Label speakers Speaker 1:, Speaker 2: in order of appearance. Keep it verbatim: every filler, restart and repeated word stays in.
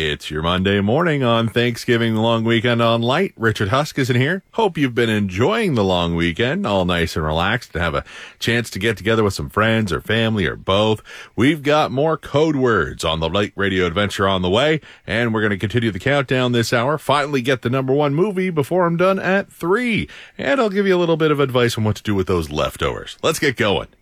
Speaker 1: It's your Monday morning on Thanksgiving, the long weekend on Light. Richard Huskisson here. Hope you've been enjoying the long weekend, all nice and relaxed, and have a chance to get together with some friends or family or both. We've got more code words on the Light Radio Adventure on the way, and we're going to continue the countdown this hour. Finally get the number one movie before I'm done at three. And I'll give you a little bit of advice on what to do with those leftovers. Let's get going.